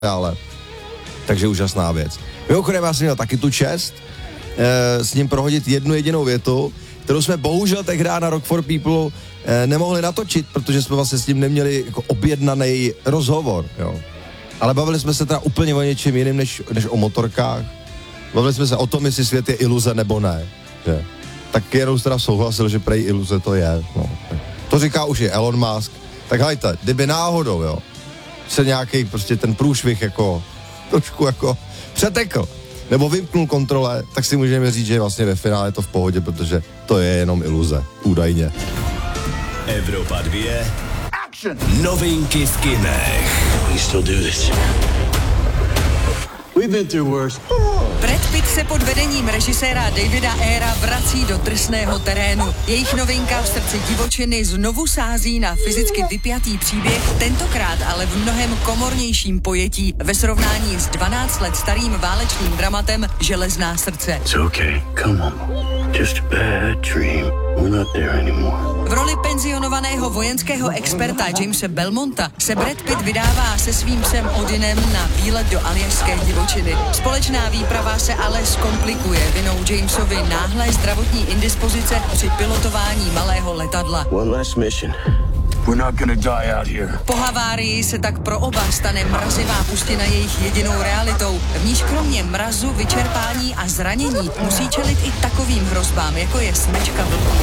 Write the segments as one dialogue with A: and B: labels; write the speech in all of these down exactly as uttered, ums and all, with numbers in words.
A: ale takže úžasná věc. Mimochodem, já jsem měl taky tu čest e, s ním prohodit jednu jedinou větu, kterou jsme bohužel tehdy na Rock for People e, nemohli natočit, protože jsme vlastně s ním neměli jako objednaný rozhovor, jo. Ale bavili jsme se teda úplně o něčem jiným, než, než o motorkách. Bavili jsme se o tom, jestli svět je iluze nebo ne. Že? Tak jenom teda souhlasil, že prej iluze to je. No. To říká už i Elon Musk. Tak hejte, kdyby náhodou, jo, se nějaký prostě ten průšvih jako trošku jako přetekl, nebo vymknul kontrole, tak si můžeme říct, že vlastně ve finále je to v pohodě, protože to je jenom iluze, údajně.
B: Evropa dva. Action! Novinky v kinech.
C: We still do this. We've been through worse.
D: Brad Pitt se pod vedením režiséra Davida Ayera vrací do drsného terénu. Jejich novinka v srdci divočiny znovu sází na fyzicky vypjatý příběh, tentokrát ale v mnohem komornějším pojetí ve srovnání s dvanáct let starým válečným dramatem Železná srdce.
C: It's okay, come on. Just a bad dream. We're not there anymore.
D: V roli penzionovaného vojenského experta Jamese Belmonta se Brad Pitt vydává se svým psem Odinem na výlet do aljašské divočiny. Společná výprava se ale zkomplikuje vinou Jamesovi náhlé zdravotní indispozice při pilotování malého letadla.
C: One last mission. We're not gonna die out here.
D: Po havárii se tak pro oba stane mrazivá pustina jejich jedinou realitou. V níž kromě mrazu, vyčerpání a zranění musí čelit i takovým hrozbám, jako je smečka vlků.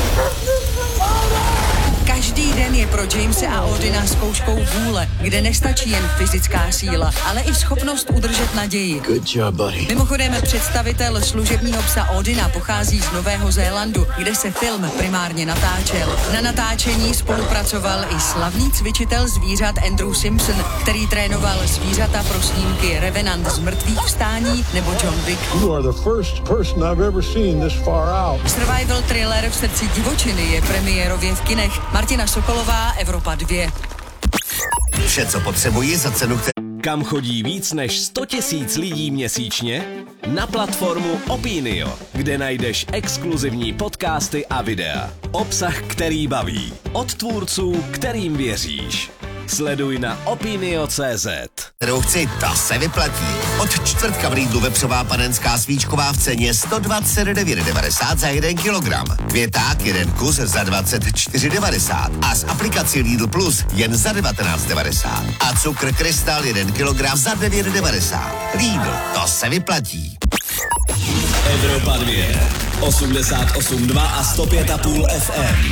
D: Každý den je pro Jamese a Odina zkouškou vůle, kde nestačí jen fyzická síla, ale i schopnost udržet naději.
C: Good job, buddy.
D: Mimochodem představitel služebního psa Odina pochází z Nového Zélandu, kde se film primárně natáčel. Na natáčení spolupracoval i slavný cvičitel zvířat Andrew Simpson, který trénoval zvířata pro snímky Revenant z mrtvých vstání nebo John Wick.
E: You are the first person I've ever seen this far out.
D: Survival thriller v srdci divočiny je premiérově v kinech. Martina Sokolová, Evropa dva.
B: Vše, co potřebuji za cenu, které... Kam chodí víc než sto tisíc lidí měsíčně? Na platformu Opinio, kde najdeš exkluzivní podcasty a videa. Obsah, který baví. Od tvůrců, kterým věříš. Sleduj na opinio tečka cé zet.
F: Kterou chci, ta se vyplatí. Od čtvrtka v Lidlu vepřová panenská svíčková v ceně sto dvacet devět devadesát za jeden kilogram. Květák jeden kus za dvacet čtyři devadesát a s aplikací Lidl Plus jen za devatenáct devadesát. A cukr Krystal jeden kilogram za devět devadesát. Lidl, to se vyplatí.
B: Evropa dva, osmdesát osm dva a sto pět a půl F M.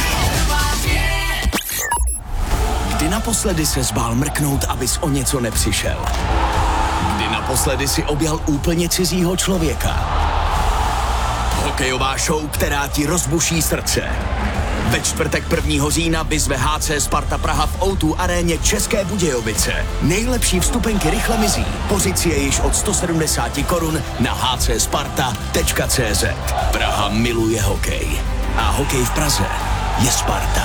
G: Kdy naposledy se zbál mrknout, abys o něco nepřišel? Kdy naposledy si objal úplně cizího člověka? Hokejová show, která ti rozbuší srdce. Ve čtvrtek prvního října vyzve H C Sparta Praha v O dva aréně České Budějovice. Nejlepší vstupenky rychle mizí. Pozici je již od sto sedmdesát korun na h c sparta tečka cé zet. Praha miluje hokej. A hokej v Praze je Sparta.